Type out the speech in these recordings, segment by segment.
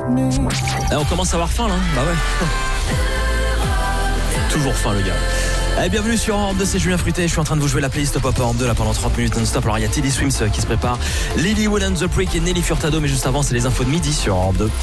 On commence à avoir faim là. Bah ouais. Toujours faim le gars. Allez, bienvenue sur Europe 2, c'est Julien Fruité. Je suis en train de vous jouer la playlist Pop Europe 2 là pendant 30 minutes non-stop. Alors il y a Teddy Swims qui se prépare, Lilywood and the Prick et Nelly Furtado. Mais juste avant, c'est les infos de midi sur Europe 2.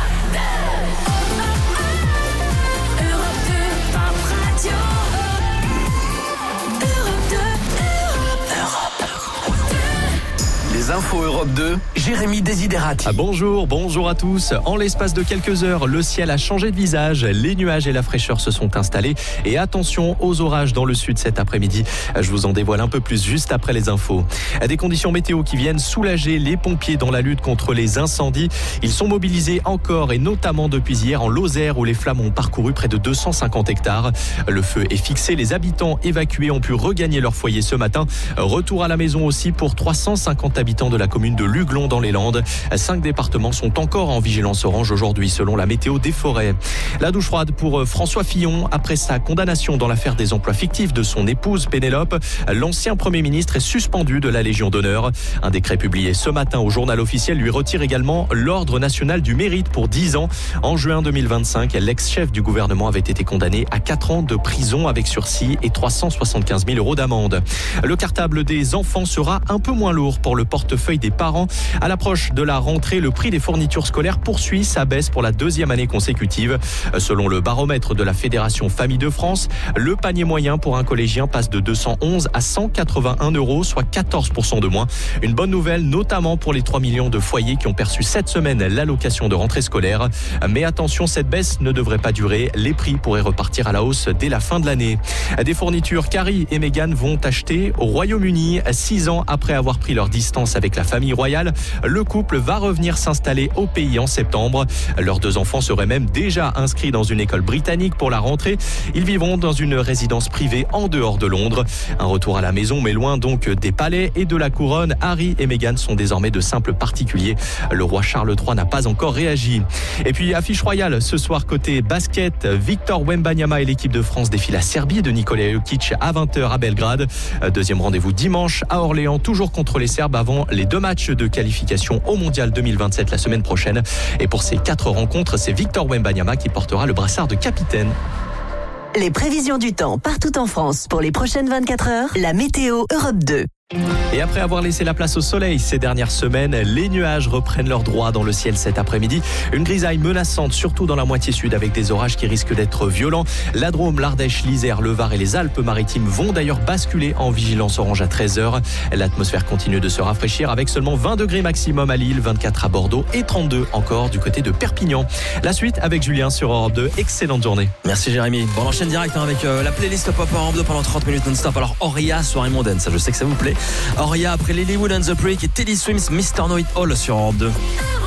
Les infos Europe 2, Jérémy Desiderati. Bonjour à tous. En l'espace de quelques heures, le ciel a changé de visage, les nuages et la fraîcheur se sont installés. Et attention aux orages dans le sud cet après-midi. Je vous en dévoile un peu plus juste après les infos. Des conditions météo qui viennent soulager les pompiers dans la lutte contre les incendies. Ils sont mobilisés encore et notamment depuis hier en Lozère où les flammes ont parcouru près de 250 hectares. Le feu est fixé, les habitants évacués ont pu regagner leur foyer ce matin. Retour à la maison aussi pour 350 habitants de la commune de Luglon dans les Landes. 5 départements sont encore en vigilance orange aujourd'hui selon la météo des forêts. La douche froide pour François Fillon après sa condamnation dans l'affaire des emplois fictifs de son épouse Pénélope. L'ancien Premier ministre est suspendu de la Légion d'honneur. Un décret publié ce matin au journal officiel lui retire également l'Ordre national du mérite pour 10 ans. En juin 2025, l'ex-chef du gouvernement avait été condamné à 4 ans de prison avec sursis et 375 000 € d'amende. Le cartable des enfants sera un peu moins lourd pour le portefeuille des parents. À l'approche de la rentrée, le prix des fournitures scolaires poursuit sa baisse pour la 2e année consécutive. Selon le baromètre de la Fédération Famille de France, le panier moyen pour un collégien passe de 211 à 181 €, soit 14% de moins. Une bonne nouvelle, notamment pour les 3 millions de foyers qui ont perçu cette semaine l'allocation de rentrée scolaire. Mais attention, cette baisse ne devrait pas durer. Les prix pourraient repartir à la hausse dès la fin de l'année. Des fournitures qu'Harry et Meghan vont acheter au Royaume-Uni. 6 ans après avoir pris leur distance avec la famille royale, le couple va revenir s'installer au pays en septembre. Leurs 2 enfants seraient même déjà inscrits dans une école britannique pour la rentrée. Ils vivront dans une résidence privée en dehors de Londres. Un retour à la maison, mais loin donc des palais et de la couronne. Harry et Meghan sont désormais de simples particuliers. Le roi Charles III n'a pas encore réagi. Et puis, affiche royale ce soir côté basket. Victor Wembanyama et l'équipe de France défient la Serbie de Nikola Jokic à 20h à Belgrade. 2e rendez-vous dimanche à Orléans, toujours contre les Serbes avant les 2 matchs de qualification au Mondial 2027 la semaine prochaine. Et pour ces 4 rencontres, c'est Victor Wembanyama qui portera le brassard de capitaine. Les prévisions du temps partout en France pour les prochaines 24 heures, la météo Europe 2. Et après avoir laissé la place au soleil ces dernières semaines, les nuages reprennent leur droit dans le ciel cet après-midi. Une grisaille menaçante, surtout dans la moitié sud, avec des orages qui risquent d'être violents. La Drôme, l'Ardèche, l'Isère, le Var et les Alpes-Maritimes vont d'ailleurs basculer en vigilance orange à 13h. L'atmosphère continue de se rafraîchir avec seulement 20 degrés maximum à Lille, 24 à Bordeaux et 32 encore du côté de Perpignan. La suite avec Julien sur Europe 2. Excellente journée. Merci Jérémy. Bon, on enchaîne direct avec la playlist Pop Europe 2 pendant 30 minutes non-stop. Alors Oria, soirée mondaine, ça je sais que ça vous plaît. Oria après Lilywood and the Prick et Teddy Swims, Mr. Know It All sur Europe 2.